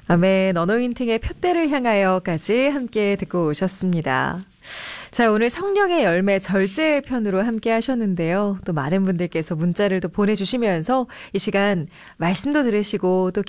아멘, 언어인팅의 표대를 향하여까지 함께 듣고 오셨습니다. 자, 오늘 성령의 열매 절제 편으로 함께 하셨는데요. 또 많은 분들께서 문자를 또 보내주시면서 이 시간 말씀도 들으시고 또